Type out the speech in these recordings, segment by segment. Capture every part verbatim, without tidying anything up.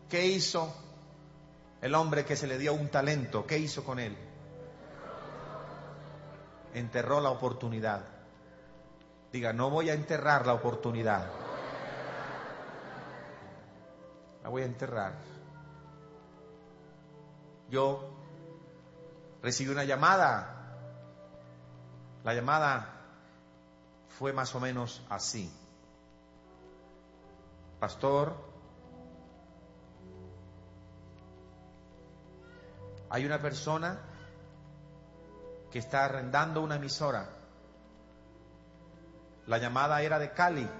¿Qué hizo el hombre que se le dio un talento? ¿Qué hizo con él? Enterró la oportunidad. Diga, no voy a enterrar la oportunidad. La voy a enterrar. Yo recibí una llamada. La llamada fue más o menos así. Pastor, hay una persona que está arrendando una emisora. La llamada era de Cali.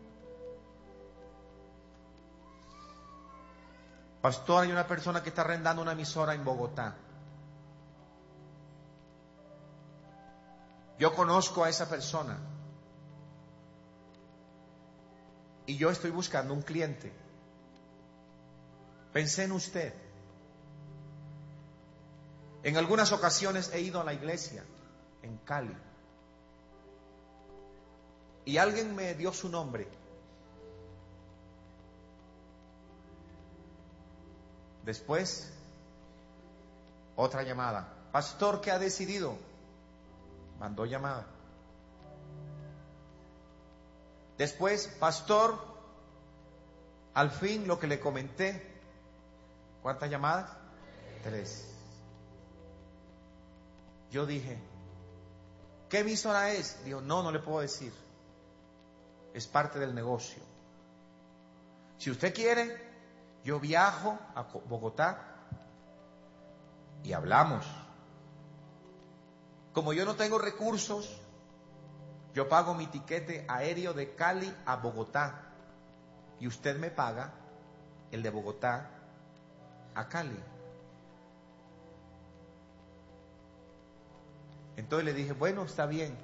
Pastor, hay una persona que está arrendando una emisora en Bogotá. Yo conozco a esa persona y yo estoy buscando un cliente. Pensé en usted. En algunas ocasiones he ido a la iglesia en Cali y alguien me dio su nombre. Después, otra llamada. Pastor, ¿qué ha decidido? Mandó llamada. Después, pastor, al fin lo que le comenté. ¿Cuántas llamadas? Tres. Yo dije, ¿qué emisora es? Dijo, no, no le puedo decir. Es parte del negocio. Si usted quiere, yo viajo a Bogotá y hablamos. Como yo no tengo recursos, yo pago mi tiquete aéreo de Cali a Bogotá y usted me paga el de Bogotá a Cali. Entonces le dije, bueno, está bien.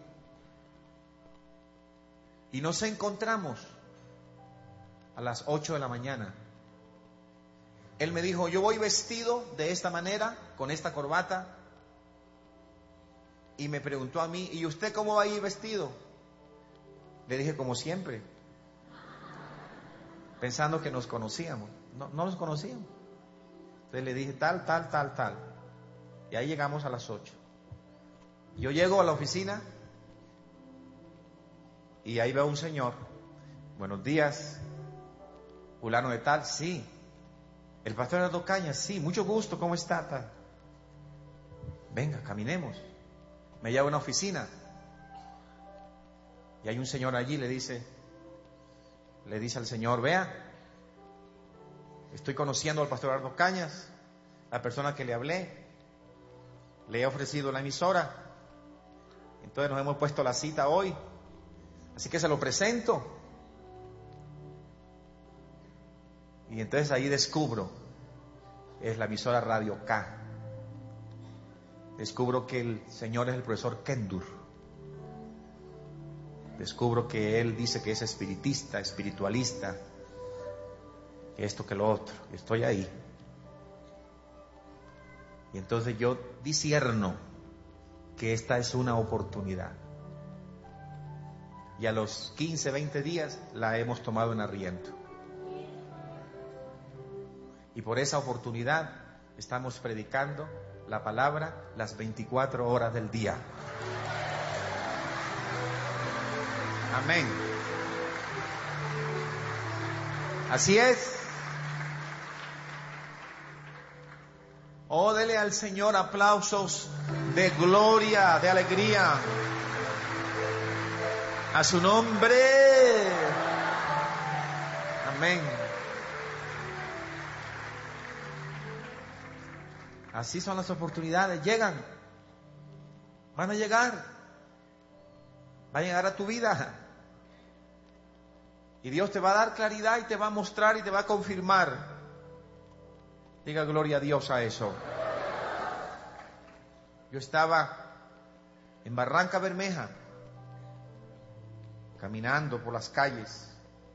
Y nos encontramos a las ocho de la mañana. Él me dijo, yo voy vestido de esta manera, con esta corbata. Y me preguntó a mí, ¿y usted cómo va a ir vestido? Le dije, como siempre. Pensando que nos conocíamos. No, no nos conocíamos. Entonces le dije, tal, tal, tal, tal. Y ahí llegamos a las ocho. Yo llego a la oficina y ahí veo a un señor. Buenos días, fulano de tal, sí. El pastor Eduardo Cañas, sí, mucho gusto, ¿cómo está? Tal. Venga, caminemos. Me lleva a una oficina y hay un señor allí, le dice, le dice al señor, vea, estoy conociendo al pastor Eduardo Cañas, la persona que le hablé, le he ofrecido la emisora. Entonces nos hemos puesto la cita hoy, así que se lo presento. Y entonces ahí descubro, es la emisora Radio K. Descubro que el señor es el profesor Kendur. Descubro que él dice que es espiritista, espiritualista, que esto, que lo otro. Estoy ahí. Y entonces yo discierno que esta es una oportunidad. Y a los quince, veinte días la hemos tomado en arriendo. Y por esa oportunidad estamos predicando la palabra las veinticuatro horas del día. Amén. Así es. Oh, dele al Señor aplausos de gloria, de alegría. A su nombre. Amén. Así son las oportunidades. Llegan. Van a llegar. Va a llegar a tu vida. Y Dios te va a dar claridad y te va a mostrar y te va a confirmar. Diga gloria a Dios a eso. Yo estaba en Barranca Bermeja, caminando por las calles.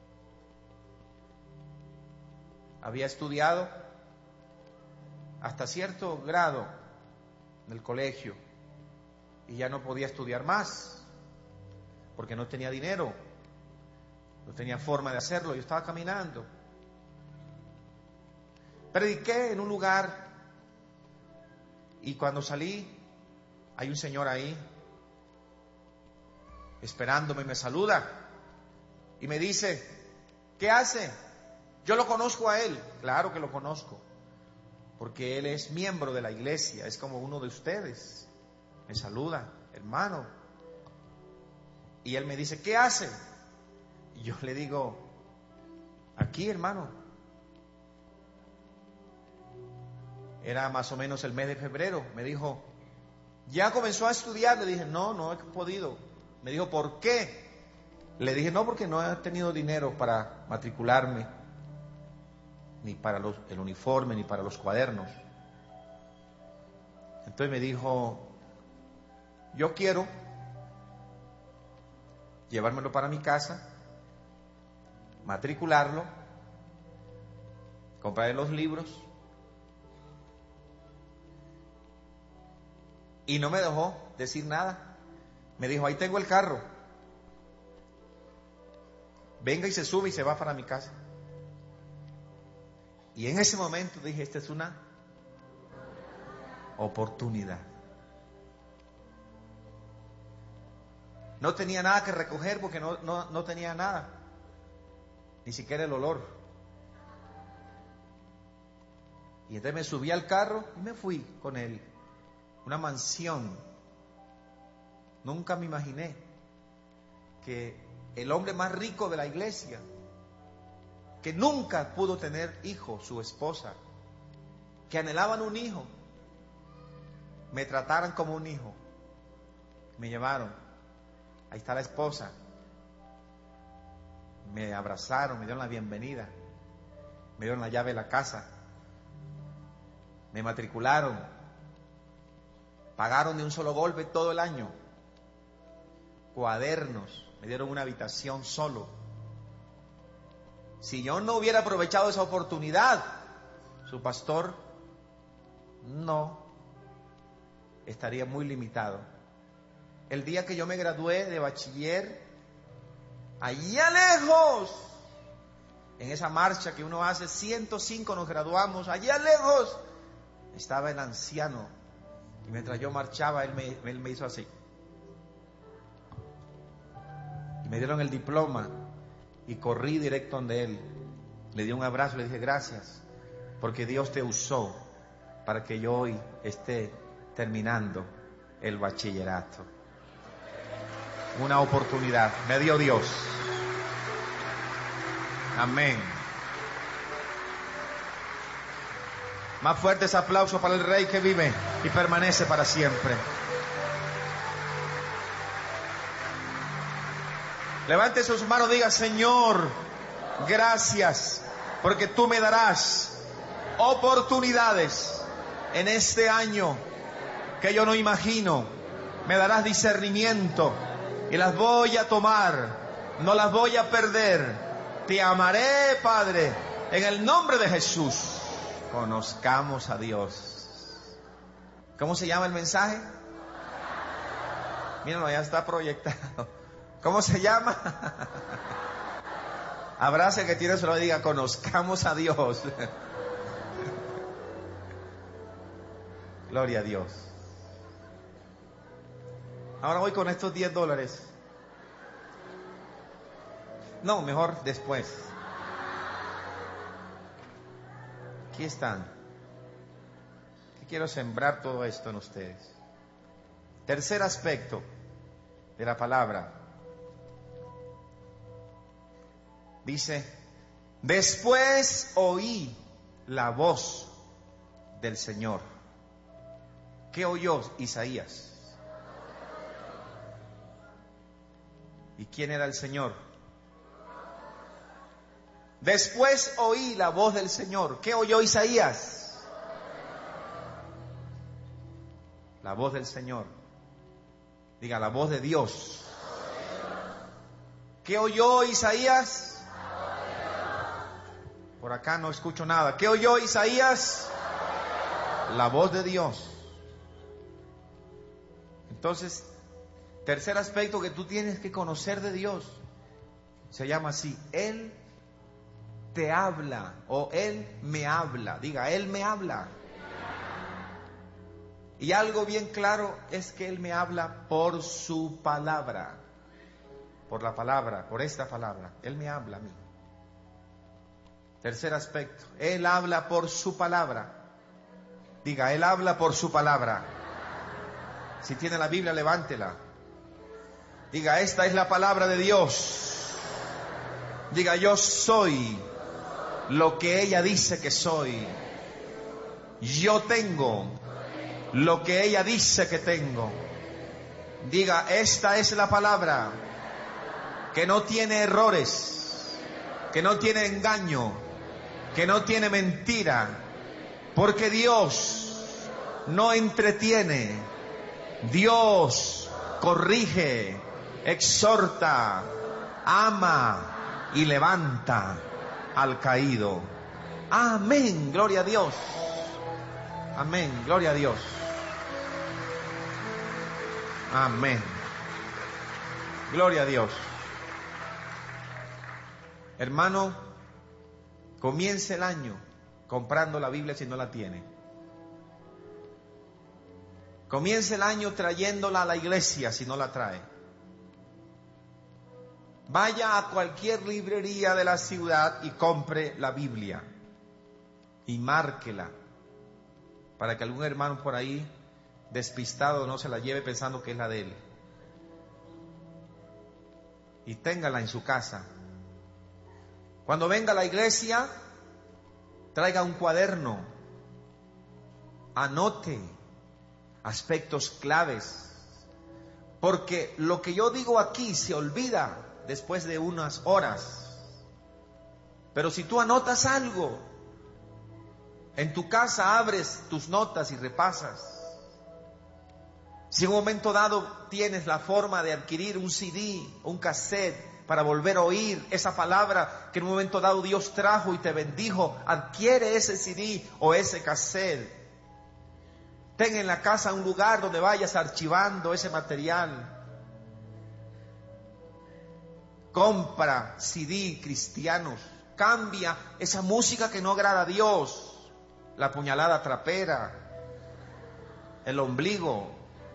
Había estudiado hasta cierto grado en el colegio y ya no podía estudiar más porque no tenía dinero, no tenía forma de hacerlo. Yo estaba caminando Prediqué en un lugar y cuando salí, hay un señor ahí esperándome y me saluda y me dice, ¿qué hace? Yo lo conozco a él. Claro que lo conozco, porque él es miembro de la iglesia, es como uno de ustedes. Me saluda, hermano. Y él me dice, ¿qué hace? Y yo le digo, aquí, hermano. Era más o menos el mes de febrero. Me dijo, ¿ya comenzó a estudiar? Le dije, no, no he podido. Me dijo, ¿por qué? Le dije, no, porque no he tenido dinero para matricularme, ni para los, el uniforme, ni para los cuadernos. Entonces me dijo, yo quiero llevármelo para mi casa, matricularlo, comprarle los libros. Y no me dejó decir nada. Me dijo, ahí tengo el carro. Venga y se sube y se va para mi casa. Y en ese momento dije, esta es una oportunidad. No tenía nada que recoger porque no, no, no tenía nada. Ni siquiera el olor. Y entonces me subí al carro y me fui con él. Una mansión. Nunca me imaginé que el hombre más rico de la iglesia, que nunca pudo tener hijo, su esposa, que anhelaban un hijo, me trataran como un hijo. Me llevaron. Ahí está la esposa. Me abrazaron, me dieron la bienvenida, me dieron la llave de la casa, me matricularon. Pagaron de un solo golpe todo el año. Cuadernos. Me dieron una habitación solo. Si yo no hubiera aprovechado esa oportunidad, su pastor no estaría muy limitado. El día que yo me gradué de bachiller, allá lejos, en esa marcha que uno hace, ciento cinco nos graduamos, allá lejos, estaba el anciano. Y mientras yo marchaba, él me, él me hizo así. Y me dieron el diploma y corrí directo donde él. Le di un abrazo y le dije, gracias, porque Dios te usó para que yo hoy esté terminando el bachillerato. Una oportunidad, me dio Dios. Amén. Más fuertes aplausos para el Rey que vive y permanece para siempre. Levante sus manos, diga, Señor, gracias, porque tú me darás oportunidades en este año que yo no imagino. Me darás discernimiento y las voy a tomar, no las voy a perder. Te amaré, Padre, en el nombre de Jesús. Conozcamos a Dios. ¿Cómo se llama el mensaje? Míralo, ya está proyectado. ¿Cómo se llama? Abrace el que tiene solo y diga, conozcamos a Dios. Gloria a Dios. Ahora voy con estos diez dólares. No, mejor después. Aquí están. Que quiero sembrar todo esto en ustedes. Tercer aspecto de la palabra. Dice, después oí la voz del Señor. ¿Qué oyó Isaías? ¿Y quién era el Señor? Después oí la voz del Señor. ¿Qué oyó Isaías? La voz del Señor. Diga, la voz de Dios. ¿Qué oyó Isaías? Por acá no escucho nada. ¿Qué oyó Isaías? La voz de Dios. Entonces, tercer aspecto que tú tienes que conocer de Dios, se llama así, Él te habla, o Él me habla. Diga, Él me habla. Y algo bien claro es que Él me habla por su palabra. Por la palabra, por esta palabra. Él me habla a mí. Tercer aspecto, Él habla por su palabra. Diga, Él habla por su palabra. Si tiene la Biblia, levántela. Diga, esta es la palabra de Dios. Diga, yo soy lo que ella dice que soy. Yo tengo lo que ella dice que tengo. Diga, esta es la palabra que no tiene errores, que no tiene engaño, que no tiene mentira, porque Dios no entretiene, Dios corrige, exhorta, ama y levanta al caído. Amén, gloria a Dios. Amén, gloria a Dios. Amén. Gloria a Dios. Hermano, comience el año comprando la Biblia si no la tiene. Comience el año trayéndola a la iglesia si no la trae. Vaya a cualquier librería de la ciudad y compre la Biblia. Y márquela. Para que algún hermano por ahí despistado no se la lleve pensando que es la de él. Y téngala en su casa. Cuando venga a la iglesia, traiga un cuaderno. Anote aspectos claves. Porque lo que yo digo aquí se olvida después de unas horas. Pero si tú anotas algo, en tu casa abres tus notas y repasas. Si en un momento dado tienes la forma de adquirir un C D, un cassette, para volver a oír esa palabra que en un momento dado Dios trajo y te bendijo, adquiere ese C D o ese cassette. Ten en la casa un lugar donde vayas archivando ese material. Compra C D cristianos. Cambia esa música que no agrada a Dios. La puñalada trapera, el ombligo.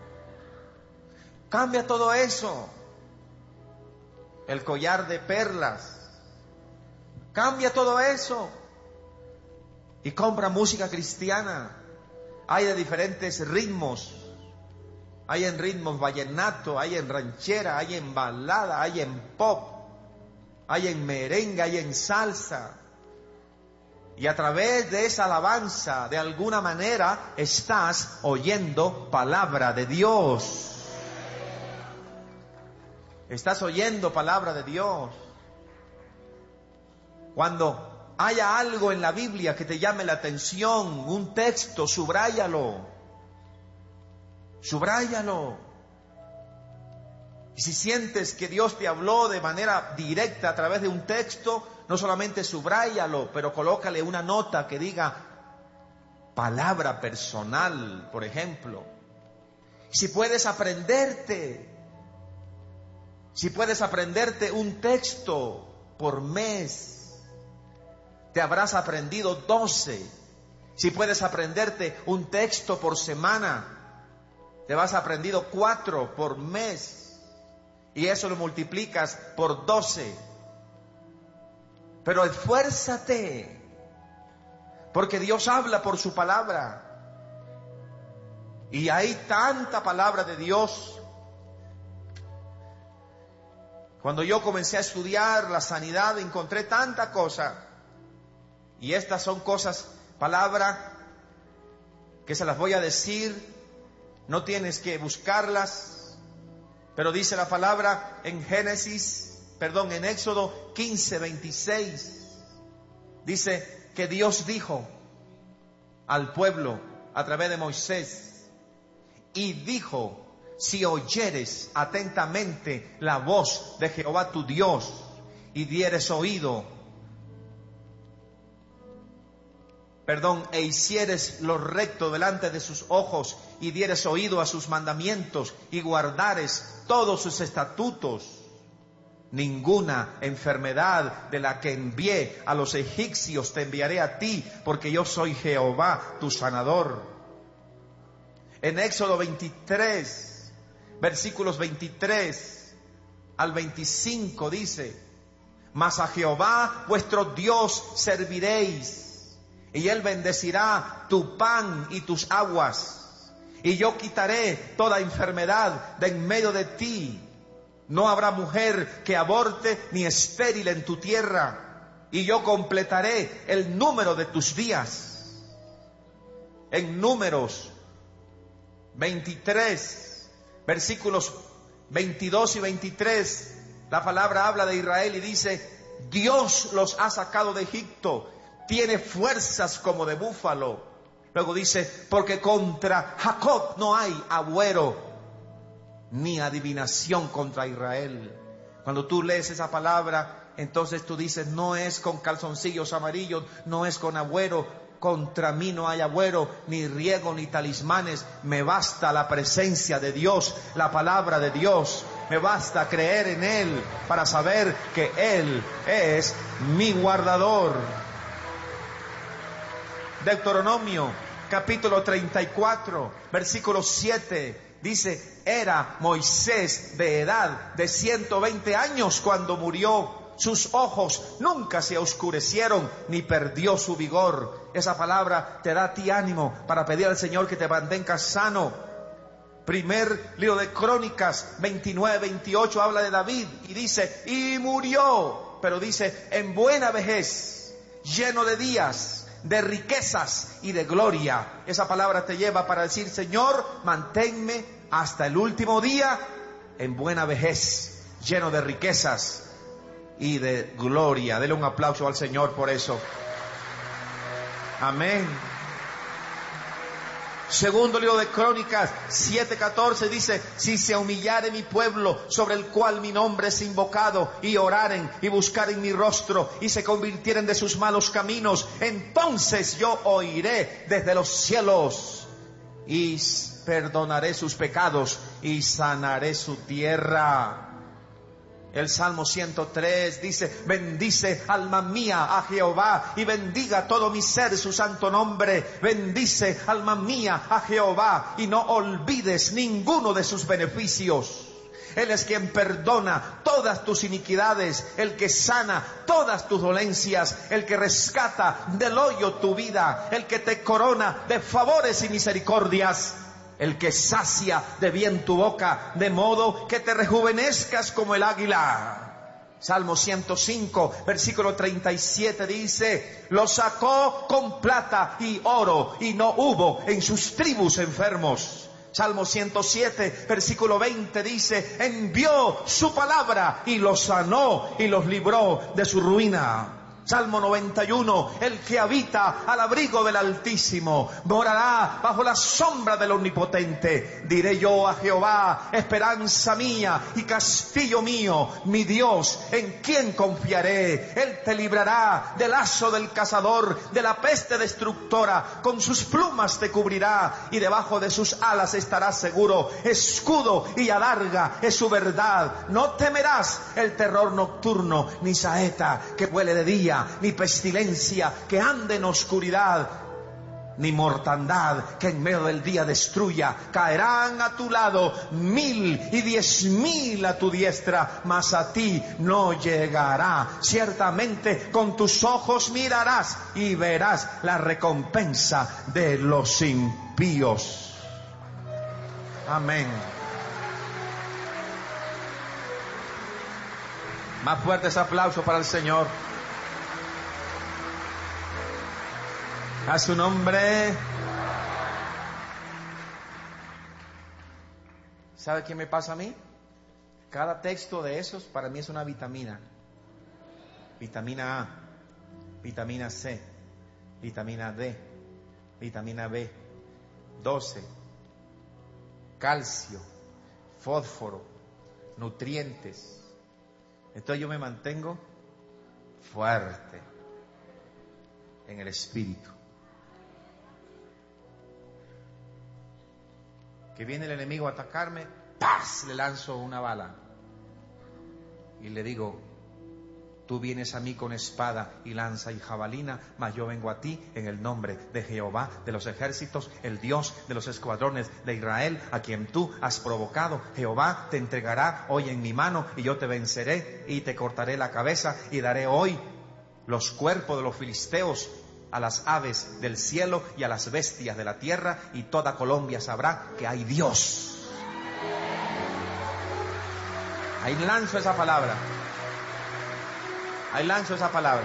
Cambia todo eso. El collar de perlas. Cambia todo eso. Y compra música cristiana. Hay de diferentes ritmos. Hay en ritmos vallenato, hay en ranchera, hay en balada, hay en pop, hay en merengue, hay en salsa. Y a través de esa alabanza, de alguna manera, estás oyendo palabra de Dios. Estás oyendo palabra de Dios. Cuando haya algo en la Biblia que te llame la atención, un texto, subráyalo. Subráyalo. Y si sientes que Dios te habló de manera directa a través de un texto, no solamente subráyalo, pero colócale una nota que diga palabra personal, por ejemplo. Si puedes aprenderte, si puedes aprenderte un texto por mes, te habrás aprendido doce. Si puedes aprenderte un texto por semana, te vas aprendido cuatro por mes. Y eso lo multiplicas por doce. Pero esfuérzate, porque Dios habla por su palabra. Y hay tanta palabra de Dios. Cuando yo comencé a estudiar la sanidad, encontré tanta cosa. Y estas son cosas, palabra, que se las voy a decir. No tienes que buscarlas. Pero dice la palabra en Génesis, perdón, en Éxodo quince, veintiséis. Dice que Dios dijo al pueblo a través de Moisés. Y dijo, si oyeres atentamente la voz de Jehová tu Dios y dieres oído, perdón, e hicieres lo recto delante de sus ojos y dieres oído a sus mandamientos y guardares todos sus estatutos, Ninguna enfermedad de la que envié a los egipcios te enviaré a ti, porque yo soy Jehová, tu sanador. En Éxodo veintitrés, versículos veintitrés al veinticinco dice: mas a Jehová vuestro Dios serviréis, y Él bendecirá tu pan y tus aguas, y yo quitaré toda enfermedad de en medio de ti. No habrá mujer que aborte ni estéril en tu tierra, y yo completaré el número de tus días. En Números veintitrés, versículos veintidós y veintitrés, la palabra habla de Israel y dice: Dios los ha sacado de Egipto, tiene fuerzas como de búfalo. Luego dice: porque contra Jacob no hay agüero, ni adivinación contra Israel. Cuando tú lees esa palabra, entonces tú dices: no es con calzoncillos amarillos, no es con agüero, contra mí no hay agüero, ni riego, ni talismanes. Me basta la presencia de Dios, la palabra de Dios. Me basta creer en Él para saber que Él es mi guardador. Deuteronomio capítulo treinta y cuatro, versículo siete, dice: era Moisés de edad de ciento veinte años cuando murió. Sus ojos nunca se oscurecieron, ni perdió su vigor. Esa palabra te da a ti ánimo para pedir al Señor que te mantenga sano. Primer libro de Crónicas veintinueve, veintiocho habla de David y dice: y murió, pero dice en buena vejez, lleno de días, de riquezas y de gloria. Esa palabra te lleva para decir: Señor, manténme hasta el último día en buena vejez, lleno de riquezas y de gloria. Dele un aplauso al Señor por eso. Amén. Segundo libro de Crónicas siete catorce dice: si se humillare mi pueblo, sobre el cual mi nombre es invocado, y oraren y buscaren mi rostro, y se convirtieren de sus malos caminos, entonces yo oiré desde los cielos y perdonaré sus pecados y sanaré su tierra. El Salmo ciento tres dice: bendice alma mía a Jehová, y bendiga todo mi ser su santo nombre. Bendice alma mía a Jehová, y no olvides ninguno de sus beneficios. Él es quien perdona todas tus iniquidades, el que sana todas tus dolencias, el que rescata del hoyo tu vida, el que te corona de favores y misericordias, el que sacia de bien tu boca, de modo que te rejuvenezcas como el águila. Salmo ciento cinco, versículo treinta y siete dice: lo sacó con plata y oro, y no hubo en sus tribus enfermos. Salmo ciento siete, versículo veinte dice: envió su palabra y los sanó y los libró de su ruina. Salmo noventa y uno, el que habita al abrigo del Altísimo morará bajo la sombra del Omnipotente. Diré yo a Jehová, esperanza mía y castillo mío, mi Dios, en quien confiaré. Él te librará del lazo del cazador, de la peste destructora. Con sus plumas te cubrirá, y debajo de sus alas estarás seguro. Escudo y adarga es su verdad. No temerás el terror nocturno, ni saeta que vuele de día, ni pestilencia que ande en oscuridad, ni mortandad que en medio del día destruya. Caerán a tu lado mil y diez mil a tu diestra, mas a ti no llegará. Ciertamente con tus ojos mirarás y verás la recompensa de los impíos. Amén. Más fuertes aplausos para el Señor. A su nombre. ¿Sabe qué me pasa a mí? Cada texto de esos para mí es una vitamina. Vitamina A, vitamina C, vitamina D, vitamina B doce, calcio, fósforo, nutrientes. Entonces yo me mantengo fuerte en el espíritu. Que viene el enemigo a atacarme, ¡paz!, le lanzo una bala. y le digo: tú vienes a mí con espada y lanza y jabalina, mas yo vengo a ti en el nombre de Jehová de los ejércitos, el Dios de los escuadrones de Israel, a quien tú has provocado. Jehová te entregará hoy en mi mano, y yo te venceré y te cortaré la cabeza, y daré hoy los cuerpos de los filisteos a las aves del cielo y a las bestias de la tierra, y toda Colombia sabrá que hay Dios. Ahí lanzo esa palabra. Ahí lanzo esa palabra.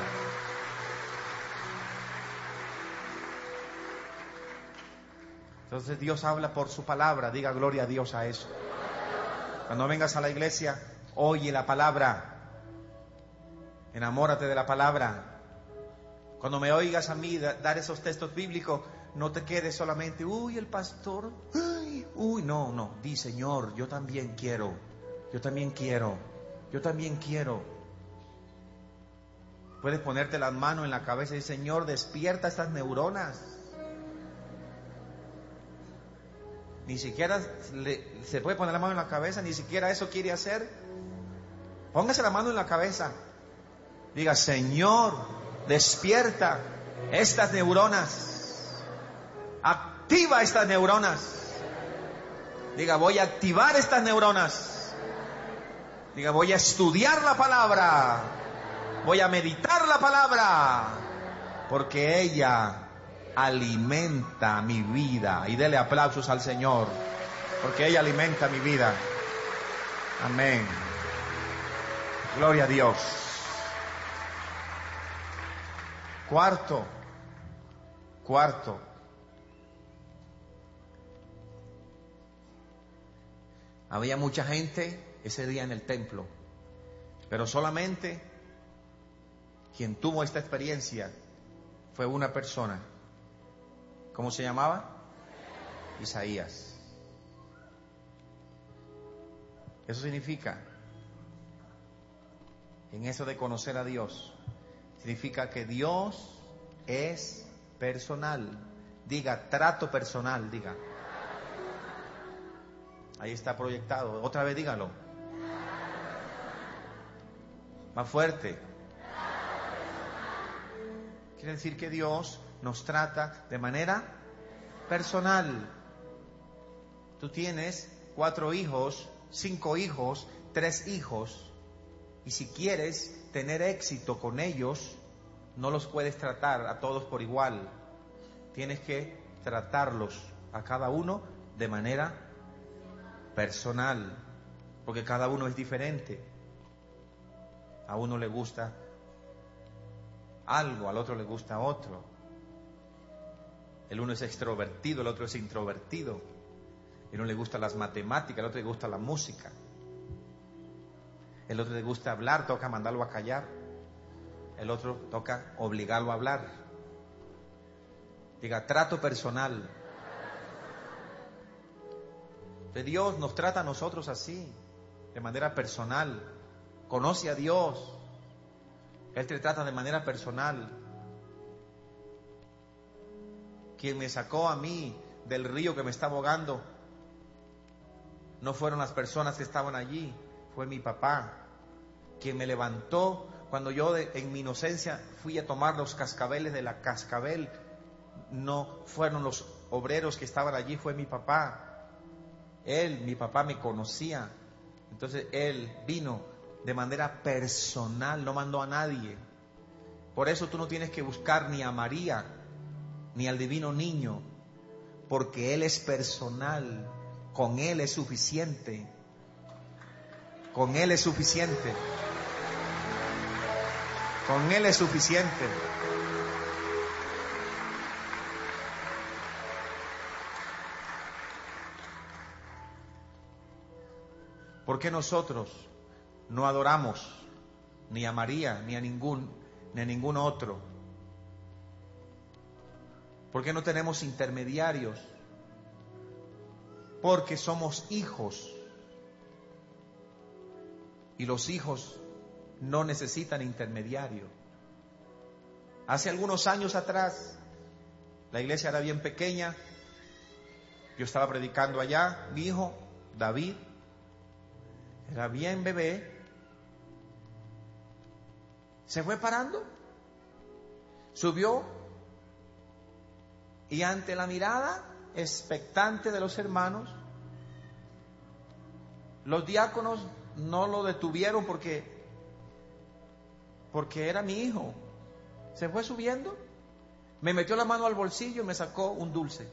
Entonces Dios habla por su palabra. Diga gloria a Dios a eso. Cuando vengas a la iglesia, oye la palabra. Enamórate de la palabra. Cuando me oigas a mí dar esos textos bíblicos, no te quedes solamente: uy, el pastor, uy, uy, no, no. Di: Señor, yo también quiero, yo también quiero, yo también quiero. Puedes ponerte las manos en la cabeza y decir: Señor, despierta estas neuronas. Ni siquiera le, se puede poner la mano en la cabeza, ni siquiera eso quiere hacer. Póngase la mano en la cabeza. Diga: Señor, despierta estas neuronas. Activa estas neuronas. Diga: voy a activar estas neuronas. Diga: voy a estudiar la palabra. Voy a meditar la palabra, porque ella alimenta mi vida. Y dele aplausos al Señor, porque ella alimenta mi vida. Amén. Gloria a Dios. Cuarto, cuarto. Había mucha gente ese día en el templo, pero solamente quien tuvo esta experiencia fue una persona. ¿Cómo se llamaba? Isaías. Eso significa, en eso de conocer a Dios, significa que Dios es personal. Diga: trato personal. Diga. Ahí está proyectado. Otra vez dígalo. Más fuerte. Quiere decir que Dios nos trata de manera personal. Tú tienes cuatro hijos, cinco hijos, tres hijos, y si quieres tener éxito con ellos, no los puedes tratar a todos por igual. Tienes que tratarlos a cada uno de manera personal, porque cada uno es diferente. A uno le gusta algo, al otro le gusta otro. El uno es extrovertido, el otro es introvertido. El uno le gusta las matemáticas, el otro le gusta la música. El otro le gusta hablar, toca mandarlo a callar. El otro toca obligarlo a hablar. Diga: trato personal. De Dios nos trata a nosotros así, de manera personal. Conoce a Dios. Él te trata de manera personal. Quien me sacó a mí del río que me está ahogando no fueron las personas que estaban allí, fue mi papá. Quien me levantó cuando yo de, en mi inocencia fui a tomar los cascabeles de la cascabel, no fueron los obreros que estaban allí, fue mi papá. Él, mi papá me conocía. Entonces Él vino de manera personal, no mandó a nadie. Por eso tú no tienes que buscar ni a María ni al divino niño, porque Él es personal. Con Él es suficiente. Con Él es suficiente. Con Él es suficiente. ¿Por qué nosotros no adoramos ni a María ni a ningún ni a ningún otro? ¿Por qué no tenemos intermediarios? Porque somos hijos. Y los hijos no necesitan intermediario. Hace algunos años atrás, la iglesia era bien pequeña. Yo estaba predicando allá. Mi hijo, David, era bien bebé. Se fue parando, subió y ante la mirada expectante de los hermanos, los diáconos no lo detuvieron porque, porque era mi hijo. Se fue subiendo, me metió la mano al bolsillo y me sacó un dulce.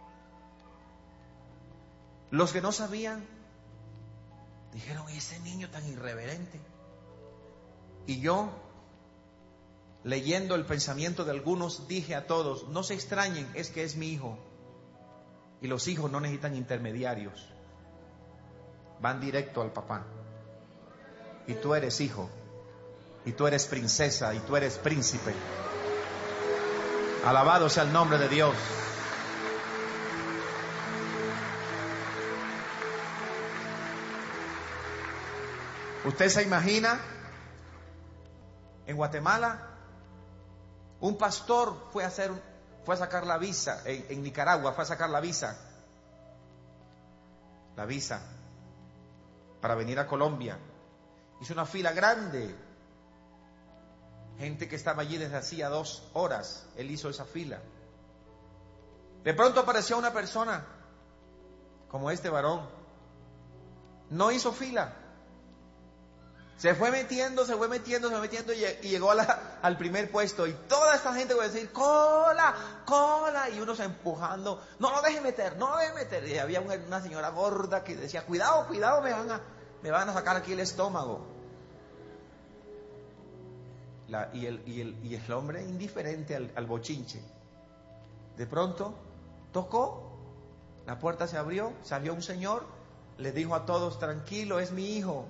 Los que no sabían dijeron: ¿y ese niño tan irreverente? Y yo, leyendo el pensamiento de algunos, dije a todos: no se extrañen, es que es mi hijo. Y los hijos no necesitan intermediarios, van directo al papá. Y tú eres hijo, y tú eres princesa, y tú eres príncipe. Alabado sea el nombre de Dios. ¿Usted se imagina? En Guatemala, un pastor fue a hacer, fue a sacar la visa, en, en Nicaragua fue a sacar la visa, la visa para venir a Colombia. Hizo una fila grande, gente que estaba allí desde hacía dos horas. Él hizo esa fila. De pronto apareció una persona como este varón, no hizo fila. Se fue metiendo, se fue metiendo, se fue metiendo y llegó a la, al primer puesto. Y toda esta gente va a decir: cola, cola. Y unos empujando: no lo deje meter, no lo deje meter. Y había una, una señora gorda que decía: cuidado, cuidado, me van a, me van a sacar aquí el estómago. La, y, el, y, el, y el hombre indiferente al, al bochinche. De pronto tocó, la puerta se abrió, salió un señor, le dijo a todos: tranquilo, es mi hijo.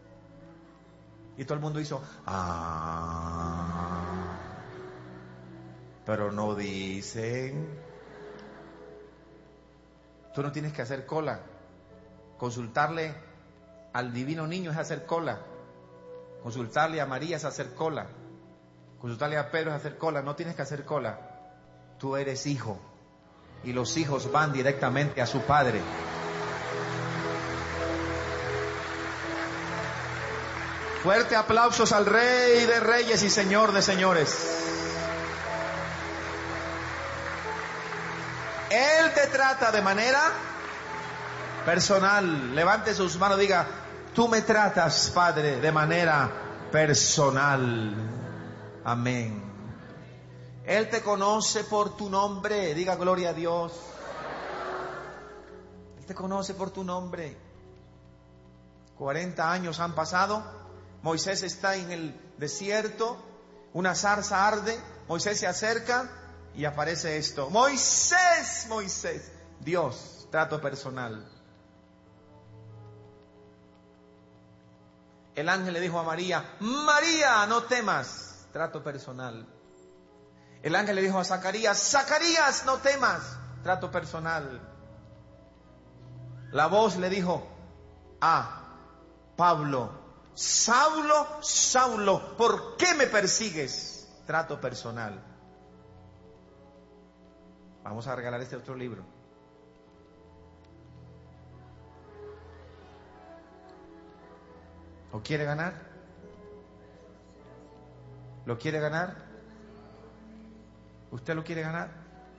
Y todo el mundo hizo: ah. Pero no dicen. Tú no tienes que hacer cola. Consultarle al divino niño es hacer cola. Consultarle a María es hacer cola. Consultarle a Pedro es hacer cola. No tienes que hacer cola. Tú eres hijo. Y los hijos van directamente a su padre. Fuerte aplausos al Rey de Reyes y Señor de Señores. Él te trata de manera personal. Levante sus manos, diga: tú me tratas, Padre, de manera personal. Amén. Él te conoce por tu nombre. Diga: gloria a Dios. Él te conoce por tu nombre. cuarenta años han pasado. Moisés está en el desierto, una zarza arde, Moisés se acerca y aparece esto: Moisés, Moisés. Dios, trato personal. El ángel le dijo a María: María, no temas, trato personal. El ángel le dijo a Zacarías: Zacarías, no temas, trato personal. La voz le dijo a Pablo: Saulo, Saulo, ¿por qué me persigues? Trato personal. Vamos a regalar este otro libro. ¿Lo quiere ganar? ¿Lo quiere ganar? ¿Usted lo quiere ganar?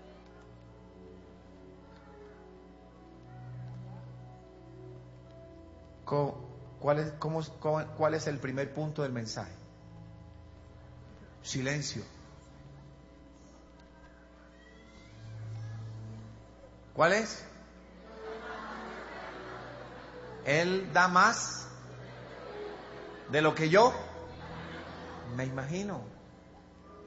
¿Cuál es, cómo, cómo, ¿Cuál es el primer punto del mensaje? Silencio. ¿Cuál es? Él da más de lo que yo me imagino.